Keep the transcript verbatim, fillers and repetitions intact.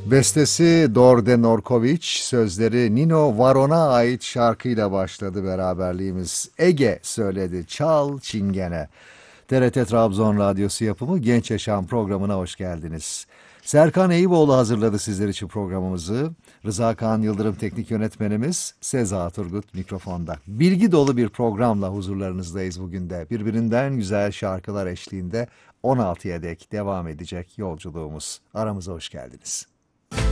Bestesi Dorde Norkovic, sözleri Nino Varon'a ait şarkıyla başladı beraberliğimiz. Ege söyledi, çal çingene. T R T Trabzon Radyosu yapımı Genç Yaşam programına hoş geldiniz. Serkan Eyüboğlu hazırladı sizler için programımızı. Rıza Kaan Yıldırım teknik yönetmenimiz, Seza Turgut mikrofonda. Bilgi dolu bir programla huzurlarınızdayız bugün de. Birbirinden güzel şarkılar eşliğinde on altıya dek devam edecek yolculuğumuz. Aramıza hoş geldiniz.